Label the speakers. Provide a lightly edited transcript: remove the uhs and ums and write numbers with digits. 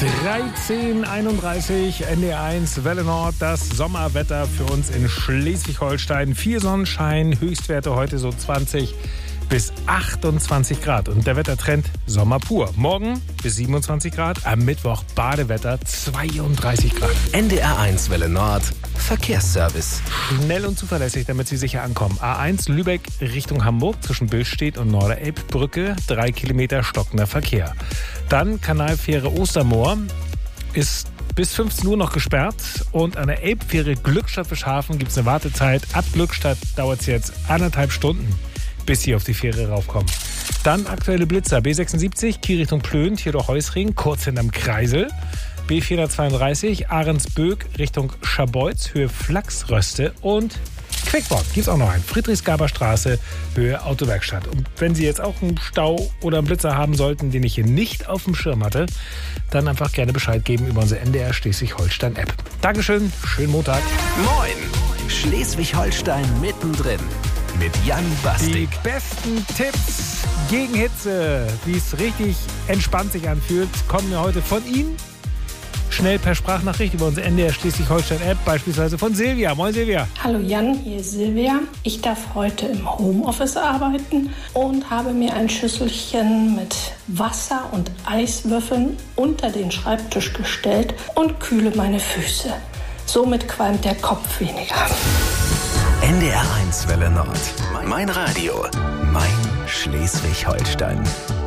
Speaker 1: 13:31 NDR1 Welle Nord, das Sommerwetter für uns in Schleswig-Holstein. Viel Sonnenschein, Höchstwerte heute so 20 bis 28 Grad. Und der Wettertrend Sommer pur. Morgen bis 27 Grad, am Mittwoch Badewetter 32 Grad.
Speaker 2: NDR1 Welle Nord, Verkehrsservice.
Speaker 1: Schnell und zuverlässig, damit Sie sicher ankommen. A1 Lübeck Richtung Hamburg zwischen Billstedt und Norderelbbrücke, 3 Kilometer stockender Verkehr. Dann Kanalfähre Ostermoor ist bis 15 Uhr noch gesperrt. Und an der Elbfähre Glückstadt-Fischhafen gibt es eine Wartezeit. Ab Glückstadt dauert es jetzt 1,5 Stunden, bis Sie auf die Fähre raufkommen. Dann aktuelle Blitzer. B76, Kiel Richtung Plön, Theodor-Heuss-Ring, kurz hinterm Kreisel. B432, Ahrensböck Richtung Scharbeutz, Höhe Flachsröste. Und Quickborn gibt es auch noch einen. Friedrichsgaber-Straße, Höhe Autowerkstatt. Und wenn Sie jetzt auch einen Stau oder einen Blitzer haben sollten, den ich hier nicht auf dem Schirm hatte, dann einfach gerne Bescheid geben über unsere NDR Schleswig-Holstein-App. Dankeschön, schönen Montag.
Speaker 2: Moin, Schleswig-Holstein mittendrin. Mit Jan Bastik.
Speaker 1: Die besten Tipps gegen Hitze, wie es richtig entspannt sich anfühlt, kommen mir heute von Ihnen. Schnell per Sprachnachricht über unsere NDR Schleswig-Holstein-App, beispielsweise von Silvia. Moin Silvia.
Speaker 3: Hallo Jan, hier ist Silvia. Ich darf heute im Homeoffice arbeiten und habe mir ein Schüsselchen mit Wasser und Eiswürfeln unter den Schreibtisch gestellt und kühle meine Füße. Somit qualmt der Kopf weniger.
Speaker 2: NDR1 Welle Nord. Mein Radio. Mein Schleswig-Holstein.